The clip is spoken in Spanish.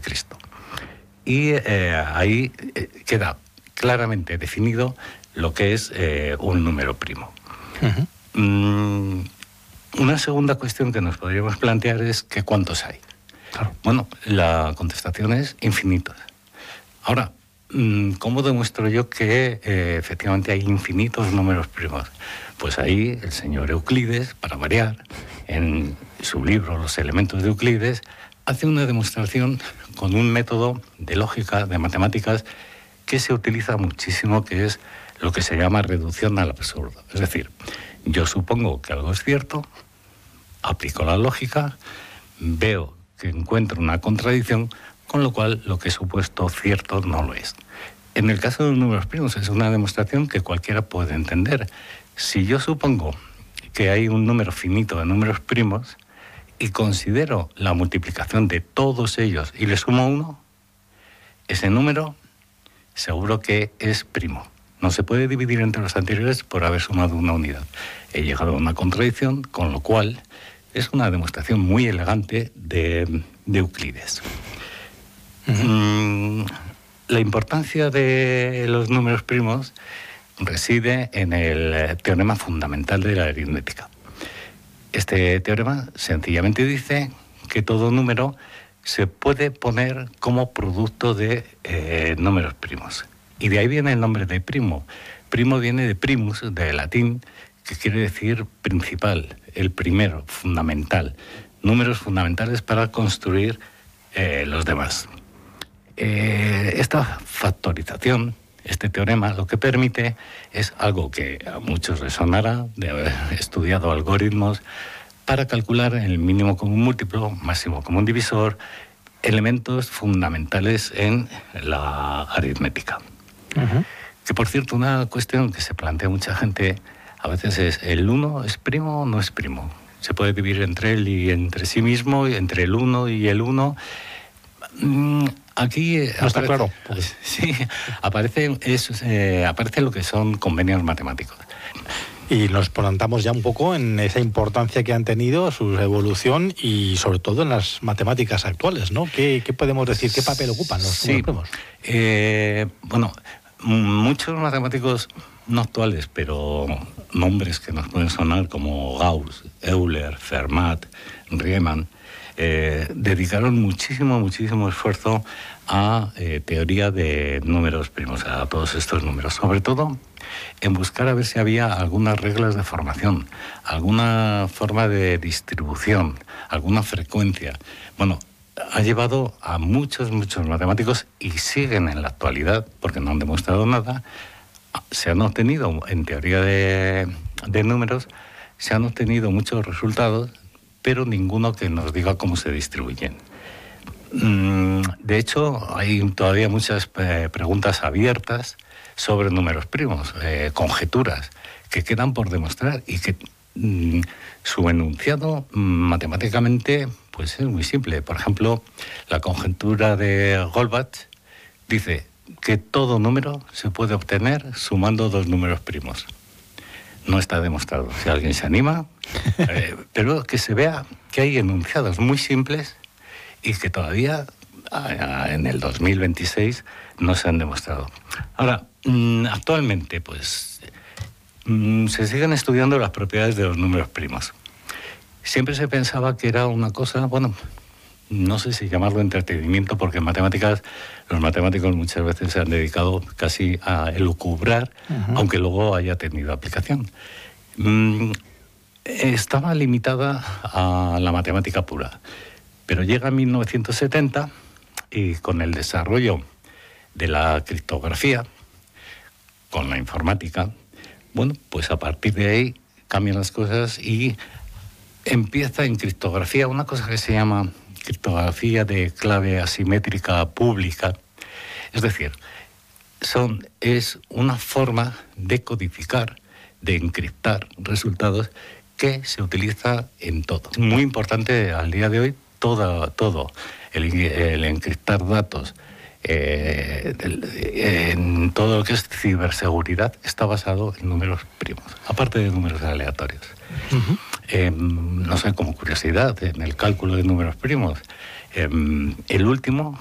Cristo. Y ahí queda claramente definido lo que es un número primo. Una segunda cuestión que nos podríamos plantear es que ¿cuántos hay? Claro. Bueno, la contestación es infinitos. Ahora, ¿cómo demuestro yo que efectivamente hay infinitos números primos? Pues ahí el señor Euclides, para variar, en su libro Los elementos de Euclides, hace una demostración con un método de lógica, de matemáticas, que se utiliza muchísimo, que es lo que se llama reducción al absurdo. Es decir, yo supongo que algo es cierto, aplico la lógica, veo que encuentro una contradicción, con lo cual lo que he supuesto cierto no lo es. En el caso de los números primos es una demostración que cualquiera puede entender. Si yo supongo que hay un número finito de números primos y considero la multiplicación de todos ellos y le sumo 1, ese número seguro que es primo. No se puede dividir entre los anteriores por haber sumado una unidad. He llegado a una contradicción, con lo cual es una demostración muy elegante de Euclides. La importancia de los números primos reside en el teorema fundamental de la aritmética. Este teorema sencillamente dice que todo número se puede poner como producto de números primos. Y de ahí viene el nombre de primo. Primo viene de primus, de latín, que quiere decir principal, el primero, fundamental. Números fundamentales para construir los demás. Esta factorización, este teorema, lo que permite es algo que a muchos les sonará de haber estudiado algoritmos para calcular el mínimo común múltiplo, máximo común divisor, elementos fundamentales en la aritmética. Que, por cierto, una cuestión que se plantea mucha gente a veces es: ¿el 1 es primo o no es primo? Se puede dividir entre él y entre sí mismo, y entre el 1 y el 1. Aquí no está claro. Sí, aparece lo que son convenios matemáticos. Y nos plantamos ya un poco en esa importancia que han tenido su evolución y sobre todo en las matemáticas actuales, ¿no? ¿Qué podemos decir? ¿Qué papel ocupan los números primos? Bueno, muchos matemáticos no actuales, pero nombres que nos pueden sonar como Gauss, Euler, Fermat, Riemann, dedicaron muchísimo esfuerzo a teoría de números primos, a todos estos números, sobre todo en buscar a ver si había algunas reglas de formación, alguna forma de distribución, alguna frecuencia. Bueno, ha llevado a muchos matemáticos, y siguen en la actualidad, porque no han demostrado nada. Se han obtenido, en teoría de números, se han obtenido muchos resultados, pero ninguno que nos diga cómo se distribuyen. De hecho, hay todavía muchas preguntas abiertas sobre números primos, conjeturas que quedan por demostrar, y que su enunciado matemáticamente pues es muy simple. Por ejemplo, la conjetura de Goldbach dice que todo número se puede obtener sumando dos números primos. No está demostrado. Si alguien se anima, pero que se vea que hay enunciados muy simples y que todavía en el 2026 no se han demostrado. Ahora, actualmente, pues, se siguen estudiando las propiedades de los números primos. Siempre se pensaba que era una cosa, bueno, no sé si llamarlo entretenimiento, porque en matemáticas los matemáticos muchas veces se han dedicado casi a elucubrar, aunque luego haya tenido aplicación. Estaba limitada a la matemática pura, pero llega 1970 y con el desarrollo de la criptografía, con la informática, bueno, pues a partir de ahí cambian las cosas y empieza en criptografía una cosa que se llama criptografía de clave asimétrica pública. Es decir, es una forma de codificar, de encriptar resultados que se utiliza en todo. Es muy importante al día de hoy todo el encriptar datos, en todo lo que es ciberseguridad, está basado en números primos, aparte de números aleatorios. No sé, como curiosidad, en el cálculo de números primos, el último